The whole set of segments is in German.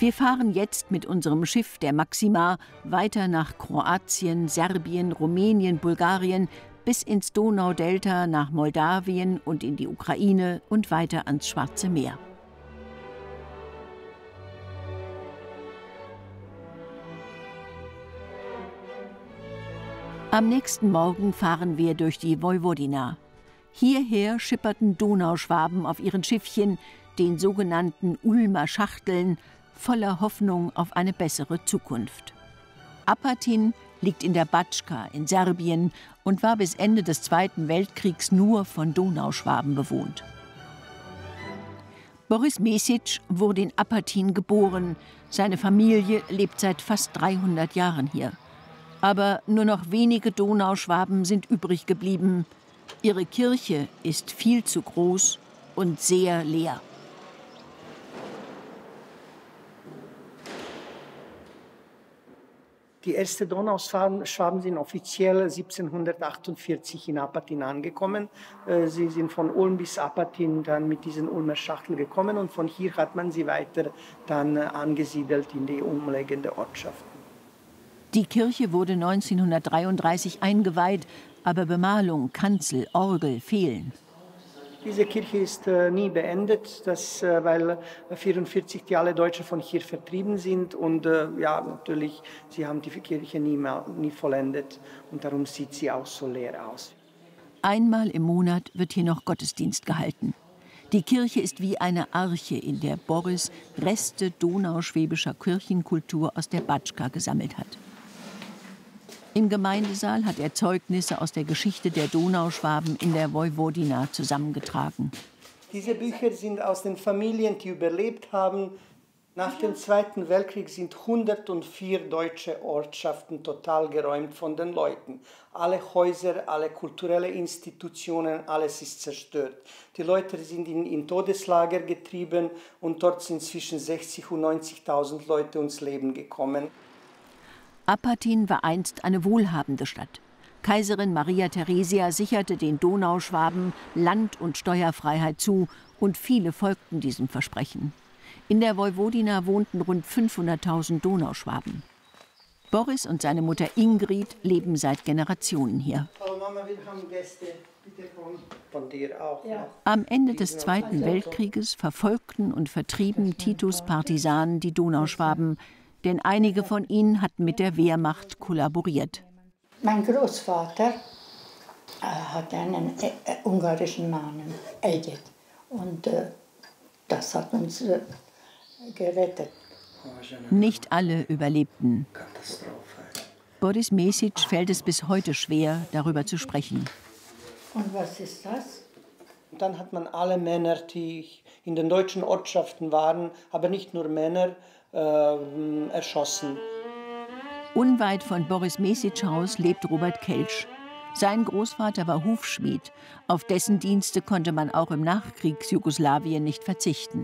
Wir fahren jetzt mit unserem Schiff, der Maxima, weiter nach Kroatien, Serbien, Rumänien, Bulgarien, bis ins Donaudelta, nach Moldawien und in die Ukraine und weiter ans Schwarze Meer. Am nächsten Morgen fahren wir durch die Vojvodina. Hierher schipperten Donauschwaben auf ihren Schiffchen, den sogenannten Ulmer Schachteln, voller Hoffnung auf eine bessere Zukunft. Apatin liegt in der Bačka in Serbien und war bis Ende des Zweiten Weltkriegs nur von Donauschwaben bewohnt. Boris Mesić wurde in Apatin geboren. Seine Familie lebt seit fast 300 Jahren hier. Aber nur noch wenige Donauschwaben sind übrig geblieben. Ihre Kirche ist viel zu groß und sehr leer. Die ersten Donauschwaben sind offiziell 1748 in Apatin angekommen. Sie sind von Ulm bis Apatin dann mit diesen Ulmer Schachteln gekommen und von hier hat man sie weiter dann angesiedelt in die umliegenden Ortschaften. Die Kirche wurde 1933 eingeweiht, aber Bemalung, Kanzel, Orgel fehlen. Diese Kirche ist nie beendet, weil 1944 alle Deutschen von hier vertrieben sind und ja, natürlich, sie haben die Kirche nie vollendet und darum sieht sie auch so leer aus. Einmal im Monat wird hier noch Gottesdienst gehalten. Die Kirche ist wie eine Arche, in der Boris Reste donauschwäbischer Kirchenkultur aus der Bačka gesammelt hat. Im Gemeindesaal hat er Zeugnisse aus der Geschichte der Donauschwaben in der Vojvodina zusammengetragen. Diese Bücher sind aus den Familien, die überlebt haben. Nach dem Zweiten Weltkrieg sind 104 deutsche Ortschaften total geräumt von den Leuten. Alle Häuser, alle kulturellen Institutionen, alles ist zerstört. Die Leute sind in Todeslager getrieben und dort sind zwischen 60.000 und 90.000 Leute ums Leben gekommen. Apatin war einst eine wohlhabende Stadt. Kaiserin Maria Theresia sicherte den Donauschwaben Land- und Steuerfreiheit zu und viele folgten diesem Versprechen. In der Vojvodina wohnten rund 500.000 Donauschwaben. Boris und seine Mutter Ingrid leben seit Generationen hier. Hallo Mama, wir haben Gäste. Bitte komm. Von dir auch. Ja. Am Ende des Zweiten Weltkrieges verfolgten und vertrieben Titos Partisanen die Donauschwaben, denn einige von ihnen hatten mit der Wehrmacht kollaboriert. Mein Großvater hatte einen ungarischen Namen, Edith. Und das hat uns gerettet. Nicht alle überlebten. Boris Mesić fällt es bis heute schwer, darüber zu sprechen. Und was ist das? Und dann hat man alle Männer, die in den deutschen Ortschaften waren, aber nicht nur Männer, erschossen. Unweit von Boris Mesić Haus lebt Robert Kelsch. Sein Großvater war Hufschmied. Auf dessen Dienste konnte man auch im Nachkriegs-Jugoslawien nicht verzichten.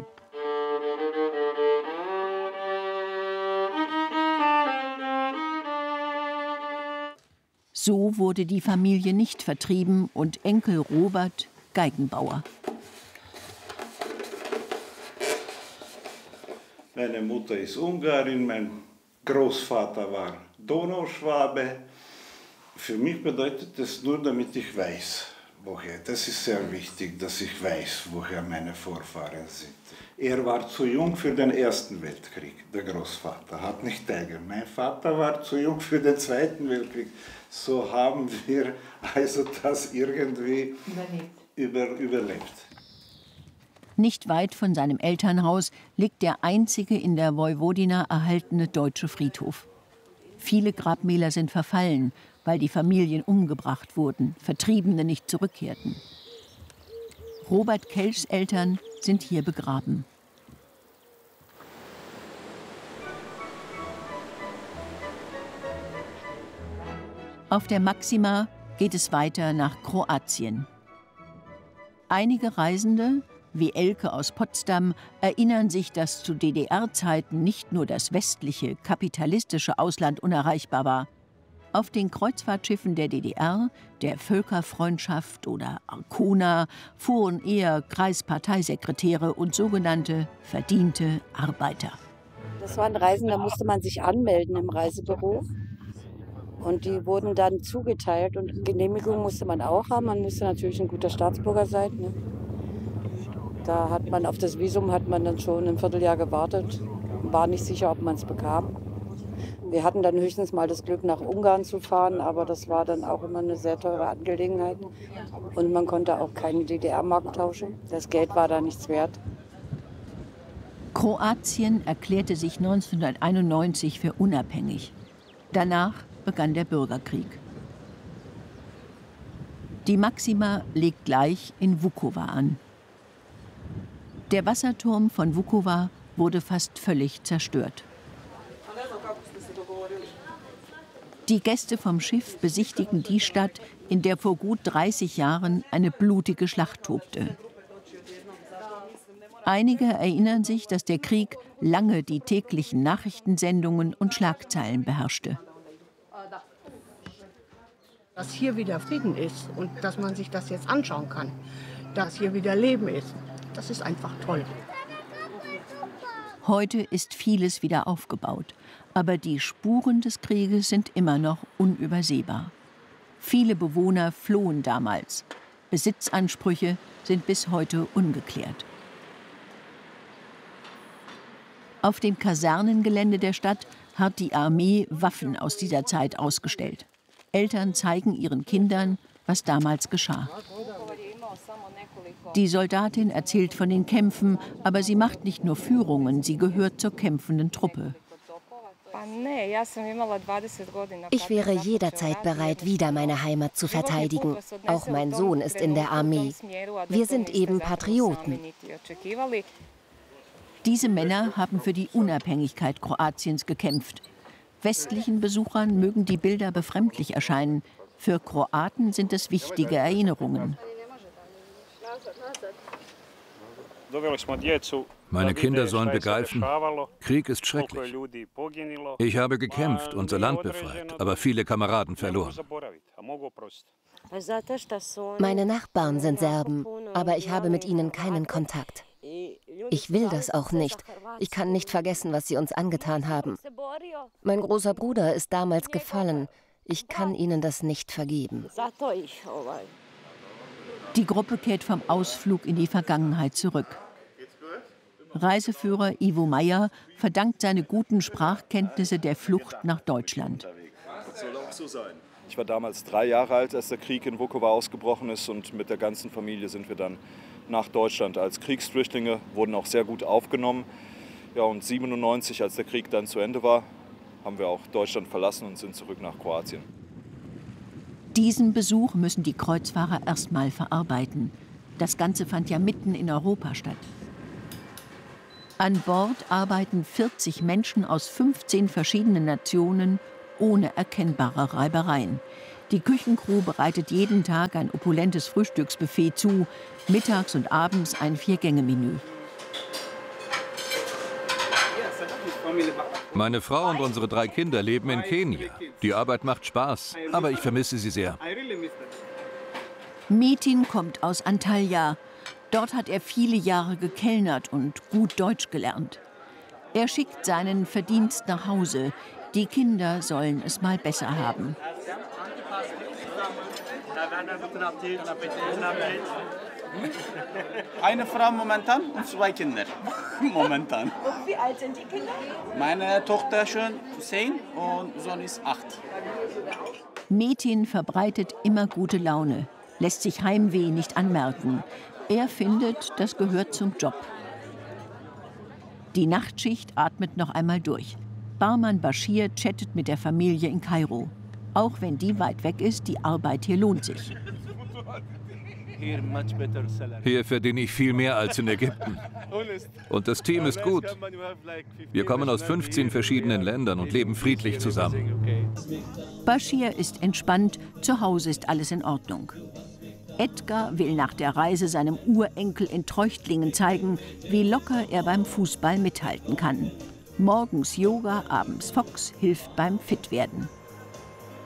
So wurde die Familie nicht vertrieben und Enkel Robert Geigenbauer. Meine Mutter ist Ungarin, mein Großvater war Donauschwabe. Für mich bedeutet das nur, damit ich weiß, woher. Das ist sehr wichtig, dass ich weiß, woher meine Vorfahren sind. Er war zu jung für den Ersten Weltkrieg, der Großvater, hat nicht teilgenommen. Mein Vater war zu jung für den Zweiten Weltkrieg. So haben wir also das irgendwie überlebt. Nicht weit von seinem Elternhaus liegt der einzige in der Vojvodina erhaltene deutsche Friedhof. Viele Grabmäler sind verfallen, weil die Familien umgebracht wurden, Vertriebene nicht zurückkehrten. Robert Kelschs Eltern sind hier begraben. Auf der Maxima geht es weiter nach Kroatien. Einige Reisende, wie Elke aus Potsdam, erinnern sich, dass zu DDR-Zeiten nicht nur das westliche, kapitalistische Ausland unerreichbar war. Auf den Kreuzfahrtschiffen der DDR, der Völkerfreundschaft oder Arkona, fuhren eher Kreisparteisekretäre und sogenannte verdiente Arbeiter. Das waren Reisen, da musste man sich anmelden im Reisebüro. Und die wurden dann zugeteilt und Genehmigung musste man auch haben. Man musste natürlich ein guter Staatsbürger sein. Ne? Da hat man auf das Visum dann schon ein Vierteljahr gewartet. War nicht sicher, ob man es bekam. Wir hatten dann höchstens mal das Glück, nach Ungarn zu fahren, aber das war dann auch immer eine sehr teure Angelegenheit. Und man konnte auch keine DDR-Mark tauschen. Das Geld war da nichts wert. Kroatien erklärte sich 1991 für unabhängig. Danach begann der Bürgerkrieg. Die Maxima legt gleich in Vukovar an. Der Wasserturm von Vukovar wurde fast völlig zerstört. Die Gäste vom Schiff besichtigen die Stadt, in der vor gut 30 Jahren eine blutige Schlacht tobte. Einige erinnern sich, dass der Krieg lange die täglichen Nachrichtensendungen und Schlagzeilen beherrschte. Dass hier wieder Frieden ist und dass man sich das jetzt anschauen kann, dass hier wieder Leben ist, das ist einfach toll. Heute ist vieles wieder aufgebaut, aber die Spuren des Krieges sind immer noch unübersehbar. Viele Bewohner flohen damals. Besitzansprüche sind bis heute ungeklärt. Auf dem Kasernengelände der Stadt hat die Armee Waffen aus dieser Zeit ausgestellt. Eltern zeigen ihren Kindern, was damals geschah. Die Soldatin erzählt von den Kämpfen, aber sie macht nicht nur Führungen, sie gehört zur kämpfenden Truppe. Ich wäre jederzeit bereit, wieder meine Heimat zu verteidigen. Auch mein Sohn ist in der Armee. Wir sind eben Patrioten. Diese Männer haben für die Unabhängigkeit Kroatiens gekämpft. Westlichen Besuchern mögen die Bilder befremdlich erscheinen. Für Kroaten sind es wichtige Erinnerungen. Meine Kinder sollen begreifen, Krieg ist schrecklich. Ich habe gekämpft, unser Land befreit, aber viele Kameraden verloren. Meine Nachbarn sind Serben, aber ich habe mit ihnen keinen Kontakt. Ich will das auch nicht. Ich kann nicht vergessen, was sie uns angetan haben. Mein großer Bruder ist damals gefallen. Ich kann ihnen das nicht vergeben. Die Gruppe kehrt vom Ausflug in die Vergangenheit zurück. Reiseführer Ivo Meyer verdankt seine guten Sprachkenntnisse der Flucht nach Deutschland. Das soll auch so sein. Ich war damals 3 Jahre alt, als der Krieg in Vukovar ausgebrochen ist, und mit der ganzen Familie sind wir dann nach Deutschland als Kriegsflüchtlinge, wurden auch sehr gut aufgenommen. Ja, und 1997, als der Krieg dann zu Ende war, haben wir auch Deutschland verlassen und sind zurück nach Kroatien. Diesen Besuch müssen die Kreuzfahrer erstmal verarbeiten. Das Ganze fand ja mitten in Europa statt. An Bord arbeiten 40 Menschen aus 15 verschiedenen Nationen ohne erkennbare Reibereien. Die Küchencrew bereitet jeden Tag ein opulentes Frühstücksbuffet zu, mittags und abends ein 4-Gänge-Menü. Meine Frau und unsere 3 Kinder leben in Kenia. Die Arbeit macht Spaß, aber ich vermisse sie sehr. Metin kommt aus Antalya. Dort hat er viele Jahre gekellnert und gut Deutsch gelernt. Er schickt seinen Verdienst nach Hause. Die Kinder sollen es mal besser haben. Eine Frau momentan und 2 Kinder. Momentan. Und wie alt sind die Kinder? Meine Tochter schon 10 und Sohn ist 8. Metin verbreitet immer gute Laune, lässt sich Heimweh nicht anmerken. Er findet, das gehört zum Job. Die Nachtschicht atmet noch einmal durch. Barman Bashir chattet mit der Familie in Kairo. Auch wenn die weit weg ist, die Arbeit hier lohnt sich. Hier verdiene ich viel mehr als in Ägypten. Und das Team ist gut. Wir kommen aus 15 verschiedenen Ländern und leben friedlich zusammen. Bashir ist entspannt, zu Hause ist alles in Ordnung. Edgar will nach der Reise seinem Urenkel in Treuchtlingen zeigen, wie locker er beim Fußball mithalten kann. Morgens Yoga, abends Fox hilft beim Fitwerden.